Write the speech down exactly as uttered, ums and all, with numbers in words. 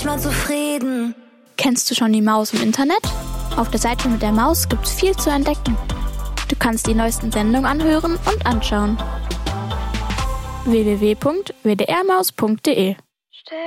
nicht mal zufrieden. Kennst du schon die Maus im Internet? Auf der Seite mit der Maus gibt's viel zu entdecken. Du kannst die neuesten Sendungen anhören und anschauen. w w w punkt w d r maus punkt d e